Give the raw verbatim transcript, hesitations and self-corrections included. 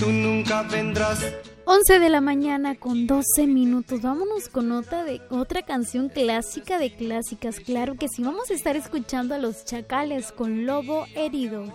Tú nunca vendrás. once de la mañana con doce minutos. Vámonos con otra, de, otra canción clásica de clásicas. Claro que sí, vamos a estar escuchando a Los Chacales con Lobo Herido.